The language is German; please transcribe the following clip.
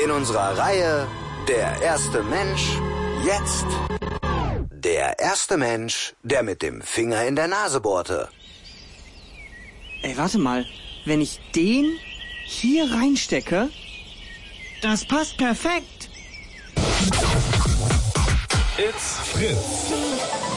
In unserer Reihe Der erste Mensch, jetzt der erste Mensch, der mit dem Finger in der Nase bohrte. Ey, warte mal. Wenn ich den hier reinstecke, das passt perfekt. It's Fritz.